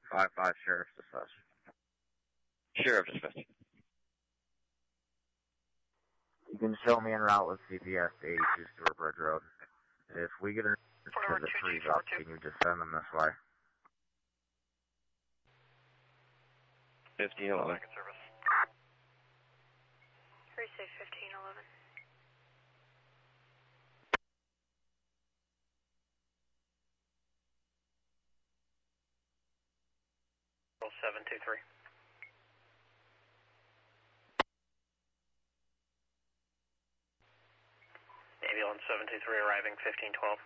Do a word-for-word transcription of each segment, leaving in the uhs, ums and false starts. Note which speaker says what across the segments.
Speaker 1: five five Sheriff's Dispatch.
Speaker 2: Sheriff Dispatch.
Speaker 1: You can show me en route with C P S to eighty-two Stewart Bridge Road. If we get a visit freeze up, can you just send them this way?
Speaker 2: fifteen eleven.
Speaker 3: Three say fifteen eleven.
Speaker 4: seven two three. Ambulance seven two three arriving fifteen twelve.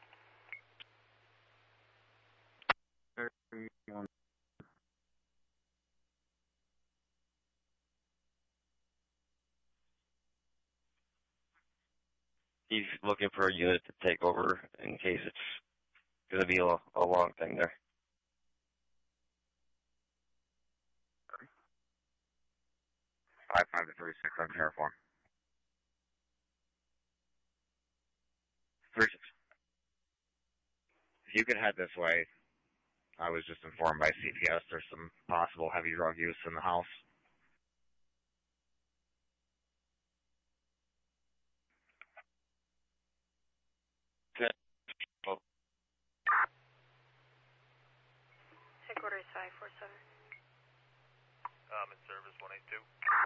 Speaker 2: He's looking for a unit to take over in case it's going to be a, a long thing there.
Speaker 1: five five to thirty-six, I'm Terraform. three six. If you could head this way, I was just informed by C P S there's some possible heavy drug use in the house.
Speaker 3: Headquarters five four seven.
Speaker 5: Um, in service one eight two.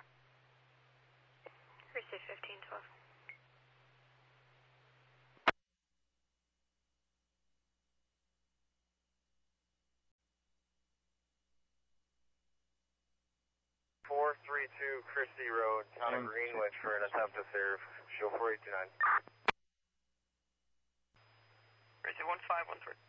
Speaker 3: Three say fifteen twelve.
Speaker 5: four three two Christie Road, town of Greenwich for an attempt to serve. Show four eight two nine.
Speaker 4: Christie one five one three.